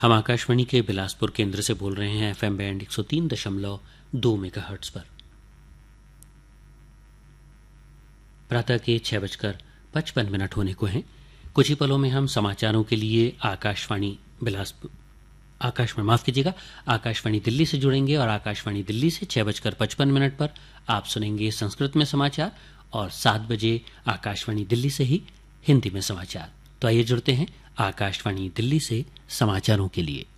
हम आकाशवाणी के बिलासपुर केंद्र से बोल रहे हैं एफएम बैंड 103.2 मेगाहर्ट्ज पर। प्रातः के 6:55 होने को हैं। कुछ ही पलों में हम समाचारों के लिए आकाशवाणी दिल्ली से जुड़ेंगे और आकाशवाणी दिल्ली से 6:55 पर आप सुनेंगे संस्कृत में समाचार और 7 बजे आकाशवाणी दिल्ली से ही हिंदी में समाचार। तो आइए जुड़ते हैं आकाशवाणी दिल्ली से समाचारों के लिए।